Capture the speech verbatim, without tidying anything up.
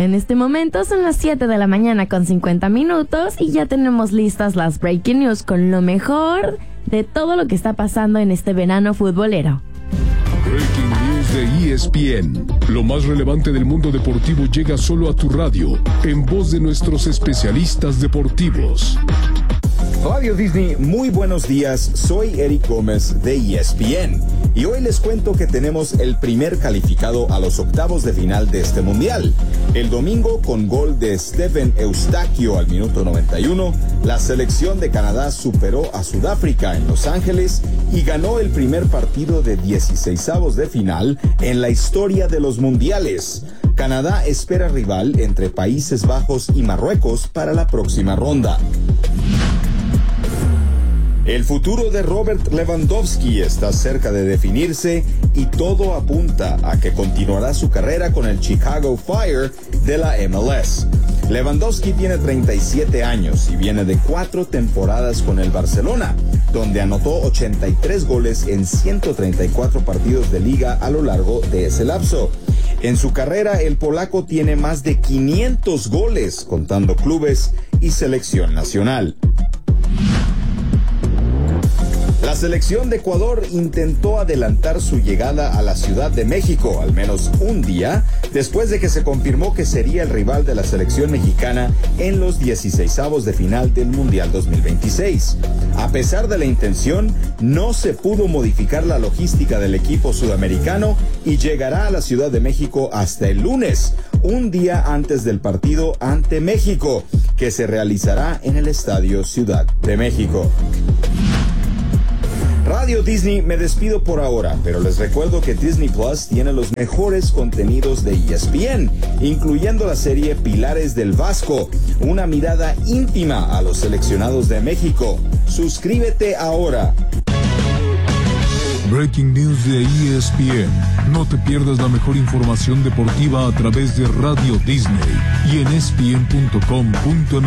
En este momento son las siete de la mañana con cincuenta minutos y ya tenemos listas las Breaking News con lo mejor de todo lo que está pasando en este verano futbolero. Breaking News de E S P N. Lo más relevante del mundo deportivo llega solo a tu radio, en voz de nuestros especialistas deportivos. Radio Disney, muy buenos días, soy Eric Gómez de E S P N y hoy les cuento que tenemos el primer calificado a los octavos de final de este mundial. El domingo, con gol de Stephen Eustaquio al minuto noventa y uno, la selección de Canadá superó a Sudáfrica en Los Ángeles y ganó el primer partido de dieciseisavos de final en la historia de los mundiales. Canadá espera rival entre Países Bajos y Marruecos para la próxima ronda. El futuro de Robert Lewandowski está cerca de definirse y todo apunta a que continuará su carrera con el Chicago Fire de la M L S. Lewandowski tiene treinta y siete años y viene de cuatro temporadas con el Barcelona, donde anotó ochenta y tres goles en ciento treinta y cuatro partidos de liga a lo largo de ese lapso. En su carrera, el polaco tiene más de quinientos goles, contando clubes y selección nacional. La selección de Ecuador intentó adelantar su llegada a la Ciudad de México, al menos un día, después de que se confirmó que sería el rival de la selección mexicana en los dieciseisavos de final del Mundial dos mil veintiséis. A pesar de la intención, no se pudo modificar la logística del equipo sudamericano y llegará a la Ciudad de México hasta el lunes, un día antes del partido ante México, que se realizará en el Estadio Ciudad de México. Radio Disney, me despido por ahora, pero les recuerdo que Disney Plus tiene los mejores contenidos de E S P N, incluyendo la serie Pilares del Vasco, una mirada íntima a los seleccionados de México. Suscríbete ahora. Breaking News de E S P N. No te pierdas la mejor información deportiva a través de Radio Disney y en E S P N punto com punto M X.